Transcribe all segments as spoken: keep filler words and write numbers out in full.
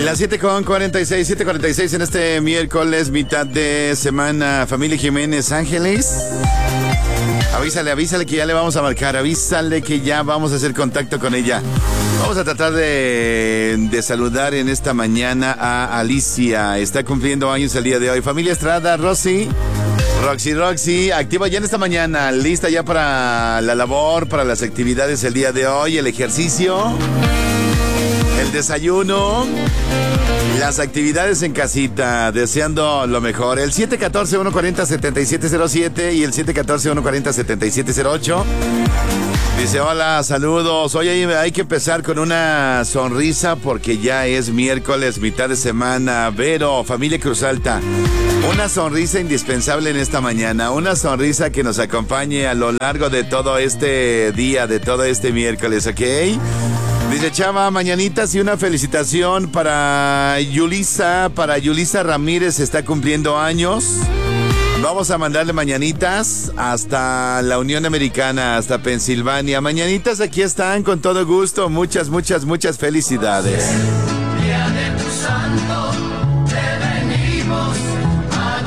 Las siete con cuarenta y seis, siete cuarenta y seis en este miércoles, mitad de semana. Familia Jiménez Ángeles. Avísale, avísale que ya le vamos a marcar, avísale que ya vamos a hacer contacto con ella. Vamos a tratar de, de saludar en esta mañana a Alicia. Está cumpliendo años el día de hoy. Familia Estrada, Rosy. Roxy, Roxy, activa ya en esta mañana, lista ya para la labor, para las actividades el día de hoy, el ejercicio, el desayuno, las actividades en casita, deseando lo mejor. El siete uno cuatro, uno cuatro cero, siete siete cero siete y el siete uno cuatro, uno cuatro cero, siete siete cero ocho. Dice, hola, saludos. Hoy hay, hay que empezar con una sonrisa porque ya es miércoles, mitad de semana. Vero, familia Cruz Alta, una sonrisa indispensable en esta mañana. Una sonrisa que nos acompañe a lo largo de todo este día, de todo este miércoles, ¿ok? Dice Chava, mañanitas y una felicitación para Yulisa, para Yulisa Ramírez, está cumpliendo años. Vamos a mandarle mañanitas hasta la Unión Americana, hasta Pensilvania. Mañanitas aquí están con todo gusto. Muchas, muchas, muchas felicidades. El día de tu santo te venimos a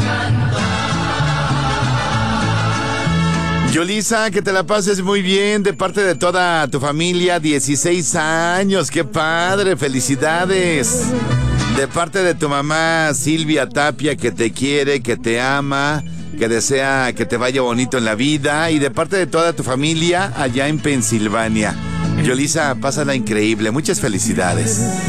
cantar. Yulisa, que te la pases muy bien de parte de toda tu familia. dieciséis años, qué padre, felicidades. De parte de tu mamá Silvia Tapia, que te quiere, que te ama, que desea que te vaya bonito en la vida. Y de parte de toda tu familia allá en Pensilvania. Yulisa, pásala increíble. Muchas felicidades.